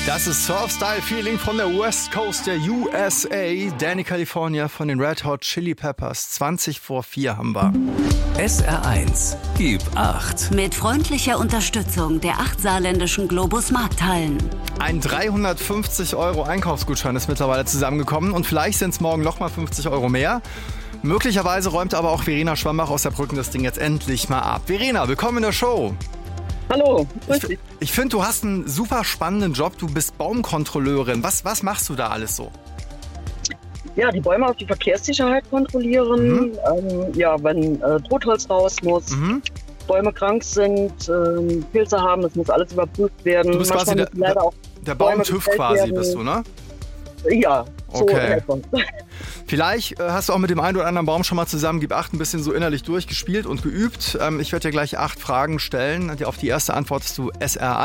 Das ist Surf-Style Feeling von der West Coast der USA. Danny California von den Red Hot Chili Peppers. 20 vor 4 haben wir. SR1, gib 8. Mit freundlicher Unterstützung der 8 saarländischen Globus Markthallen. Ein 350 € Einkaufsgutschein ist mittlerweile zusammengekommen und vielleicht sind es morgen nochmal 50 € mehr. Möglicherweise räumt aber auch Verena Schwambach aus der Brücken das Ding jetzt endlich mal ab. Verena, willkommen in der Show. Hallo, grüß dich. Ich finde, du hast einen super spannenden Job. Du bist Baumkontrolleurin. Was machst du da alles so? Ja, die Bäume auf die Verkehrssicherheit kontrollieren. Wenn Totholz raus muss, Bäume krank sind, Pilze haben, das muss alles überprüft werden. Du bist quasi der Baum-TÜV quasi, bist du, ne? Ja, so okay. etwa. Vielleicht hast du auch mit dem einen oder anderen Baum schon mal zusammen Gib 8 ein bisschen so innerlich durchgespielt und geübt. Ich werde dir gleich 8 Fragen stellen. Auf die erste antwortest du SR1.